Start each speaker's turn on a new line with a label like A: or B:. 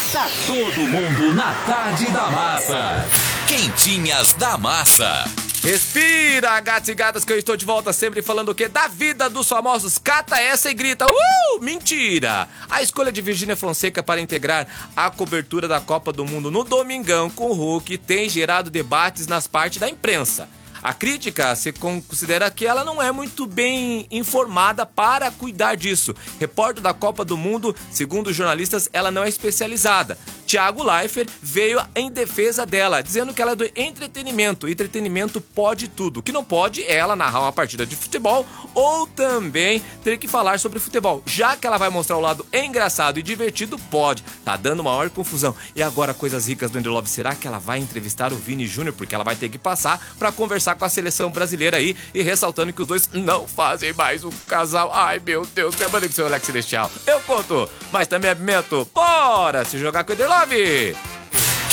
A: Tá todo mundo na Tarde da Massa. Quentinhas da Massa.
B: Respira, gatos e gatas, que eu estou de volta sempre falando o quê? Da vida dos famosos. Cata essa e grita. Mentira! A escolha de Virgínia Fonseca para integrar a cobertura da Copa do Mundo no Domingão com o Hulk tem gerado debates nas partes da imprensa. A crítica se considera que ela não é muito bem informada para cuidar disso. Repórter da Copa do Mundo, segundo os jornalistas, ela não é especializada. Thiago Leifert veio em defesa dela, dizendo que ela é do entretenimento. Entretenimento pode tudo. O que não pode é ela narrar uma partida de futebol ou também ter que falar sobre futebol. Já que ela vai mostrar o lado engraçado e divertido, pode. Tá dando maior confusão. E agora, coisas ricas do Underlove, será que ela vai entrevistar o Vini Júnior? Porque ela vai ter que passar para conversar com a seleção brasileira aí e ressaltando que os dois não fazem mais um casal. Ai, meu Deus, lembrando que seu Alex Celestial. Eu conto, mas também é pimento. Bora se jogar com o Underlove!